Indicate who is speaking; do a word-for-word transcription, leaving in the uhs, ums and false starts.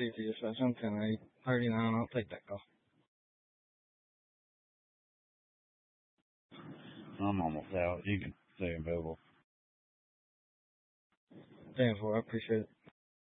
Speaker 1: easy, especially can I thirty-nine. I'll take that call.
Speaker 2: I'm almost out. You can stay available.
Speaker 1: Damn, for I appreciate it.